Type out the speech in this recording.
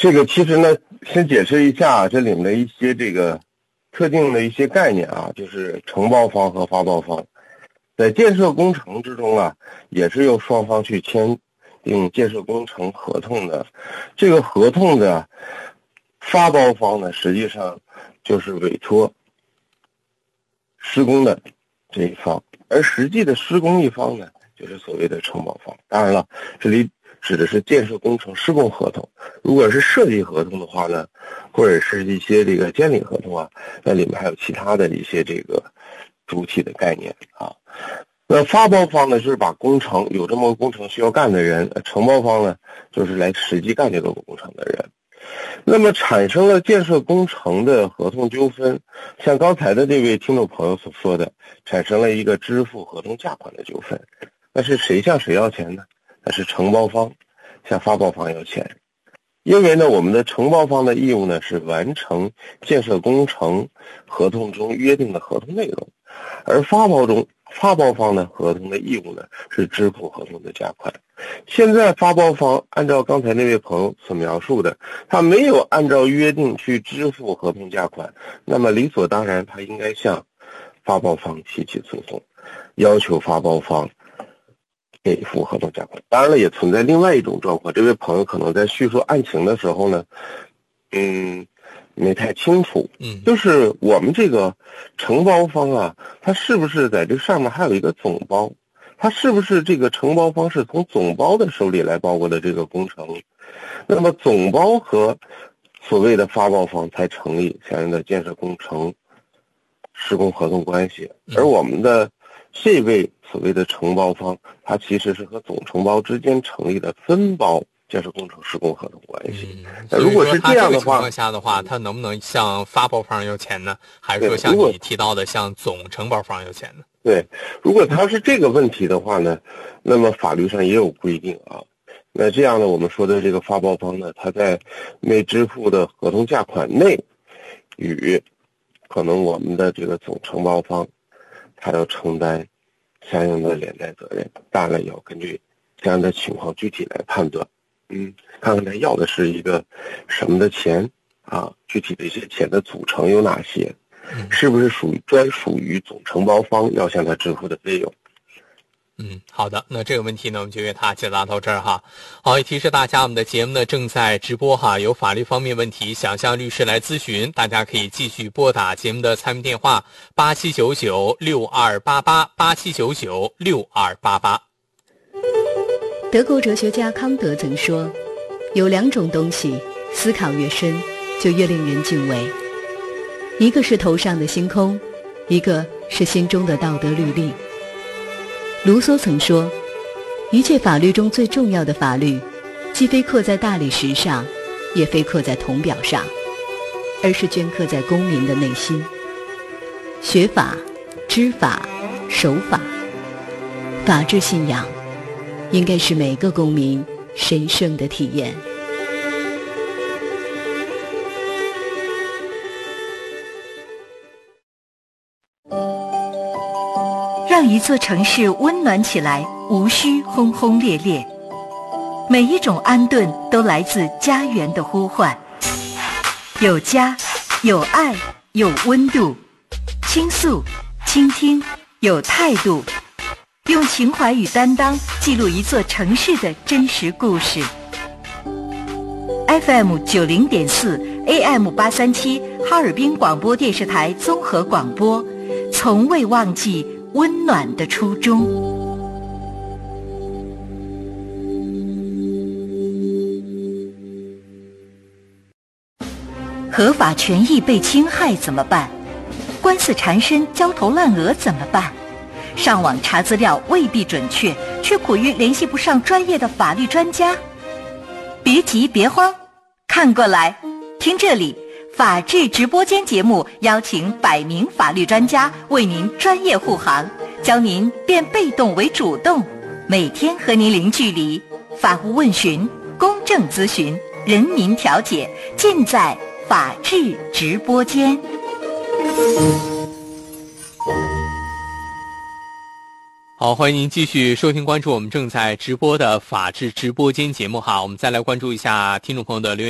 这个其实呢，先解释一下这里面的一些这个特定的一些概念啊，就是承包方和发包方。在建设工程之中啊，也是由双方去签订建设工程合同的。这个合同的发包方呢，实际上就是委托施工的这一方，而实际的施工一方呢，就是所谓的承包方。当然了，这里指的是建设工程施工合同。如果是设计合同的话呢，或者是一些这个监理合同啊，那里面还有其他的一些这个主体的概念啊。那发包方呢，就是把工程有这么个工程需要干的人，承包方呢，就是来实际干这个工程的人。那么产生了建设工程的合同纠纷，像刚才的这位听众朋友所说的，产生了一个支付合同价款的纠纷，那是谁向谁要钱呢？那是承包方向发包方要钱。因为呢，我们的承包方的义务呢是完成建设工程合同中约定的合同内容，而发包方呢合同的义务呢是支付合同的价款。现在发包方按照刚才那位朋友所描述的，他没有按照约定去支付合同价款，那么理所当然他应该向发包方提起诉讼，要求发包方给付合同价款。当然了，也存在另外一种状况，这位朋友可能在叙述案情的时候呢，没太清楚。就是我们这个承包方啊，他是不是在这上面还有一个总包？他是不是这个承包方是从总包的手里来包过的这个工程？那么总包和所谓的发包方才成立相应的建设工程施工合同关系，而我们的这位所谓的承包方，他其实是和总承包之间成立的分包建设工程施工合同关系。如果是这样的话， 情况下的话，他能不能向发包方要钱呢？还是说像你提到的向总承包方要钱呢？ 对，如果他是这个问题的话呢，那么法律上也有规定啊。那这样呢，我们说的这个发包方呢，他在未支付的合同价款内，与可能我们的这个总承包方，他要承担相应的连带责任。当然要根据这样的情况具体来判断。看看他要的是一个什么的钱啊，具体的一些钱的组成有哪些，是不是专属于总承包方要向他支付的费用。 好的，那这个问题呢，我们就为他解答到这儿哈。好，也提示大家，我们的节目呢正在直播哈，有法律方面问题想向律师来咨询，大家可以继续拨打节目的参与电话8799-6288，8799-6288。 德国哲学家康德曾说，有两种东西，思考越深，就越令人敬畏。一个是头上的星空，一个是心中的道德律令。卢梭曾说，一切法律中最重要的法律，既非刻在大理石上，也非刻在铜表上，而是镌刻在公民的内心。学法、知法、守法，法治信仰应该是每个公民神圣的体验。 让一座城市温暖起来，无需轰轰烈烈。每一种安顿都来自家园的呼唤。有家，有爱，有温度。倾诉，倾听，有态度。用情怀与担当记录一座城市的真实故事。FM 90.4 AM 837哈尔滨广播电视台综合广播，从未忘记温暖的初衷。合法权益被侵害怎么办？官司缠身，焦头烂额怎么办？上网查资料未必准确，却苦于联系不上专业的法律专家。别急别慌，看过来，听这里，法治直播间节目邀请100名法律专家为您专业护航，教您变被动为主动，每天和您零距离，法务问询、公正咨询、人民调解，尽在法治直播间。 好，欢迎您继续收听关注我们正在直播的法治直播间节目哈。我们再来关注一下听众朋友的留言。